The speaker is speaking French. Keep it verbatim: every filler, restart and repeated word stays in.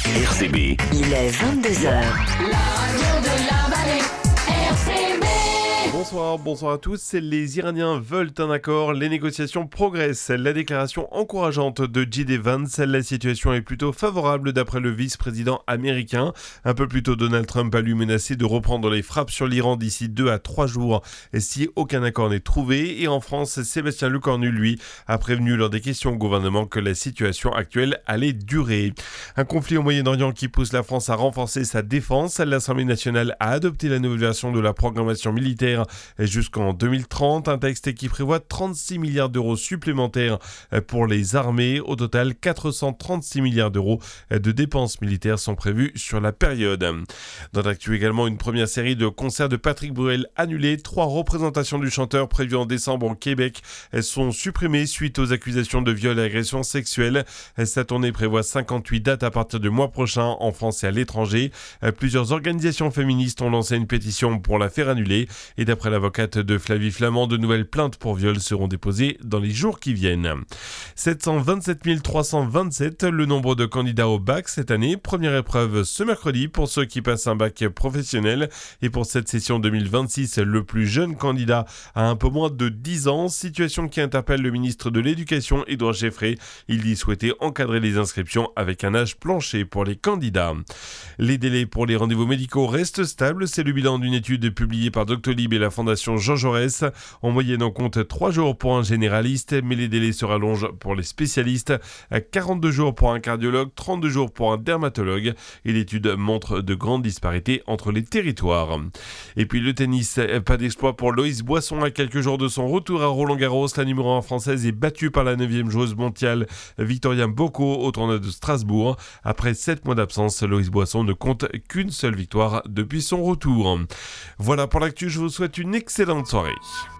R C B. Il est vingt-deux heures. La radio de la vallée, R C B. Bonsoir, bonsoir à tous. Les Iraniens veulent un accord, les négociations progressent. La déclaration encourageante de J D Vance, la situation est plutôt favorable d'après le vice-président américain. Un peu plus tôt, Donald Trump a lui menacé de reprendre les frappes sur l'Iran d'ici deux à trois jours si aucun accord n'est trouvé. Et en France, Sébastien Lecornu, lui, a prévenu lors des questions au gouvernement que la situation actuelle allait durer. Un conflit au Moyen-Orient qui pousse la France à renforcer sa défense. L'Assemblée nationale a adopté la nouvelle version de la programmation militaire jusqu'en deux mille trente, un texte qui prévoit trente-six milliards d'euros supplémentaires pour les armées. Au total, quatre cent trente-six milliards d'euros de dépenses militaires sont prévus sur la période. Dans l'actu également, une première série de concerts de Patrick Bruel annulée. Trois représentations du chanteur prévues en décembre au Québec sont supprimées suite aux accusations de viol et agressions sexuelles. Sa tournée prévoit cinquante-huit dates à partir du mois prochain en France et à l'étranger. Plusieurs organisations féministes ont lancé une pétition pour la faire annuler. Et d'après l'avocate de Flavie Flamand, de nouvelles plaintes pour viol seront déposées dans les jours qui viennent. sept cent vingt-sept mille trois cent vingt-sept, le nombre de candidats au bac cette année. Première épreuve ce mercredi pour ceux qui passent un bac professionnel. Et pour cette session deux mille vingt-six, le plus jeune candidat a un peu moins de dix ans. Situation qui interpelle le ministre de l'Éducation, Édouard Geffray. Il dit souhaiter encadrer les inscriptions avec un âge plancher pour les candidats. Les délais pour les rendez-vous médicaux restent stables. C'est le bilan d'une étude publiée par Doctolib et la Fondation Jean Jaurès. En moyenne, on compte trois jours pour un généraliste, mais les délais se rallongent pour les spécialistes. quarante-deux jours pour un cardiologue, trente-deux jours pour un dermatologue. Et l'étude montre de grandes disparités entre les territoires. Et puis le tennis, pas d'exploit pour Loïs Boisson à quelques jours de son retour à Roland-Garros. La numéro un française est battue par la neuvième joueuse mondiale Victoria Bocco au tournoi de Strasbourg. Après sept mois d'absence, Loïs Boisson ne compte qu'une seule victoire depuis son retour. Voilà pour l'actu, je vous souhaite une excellente soirée.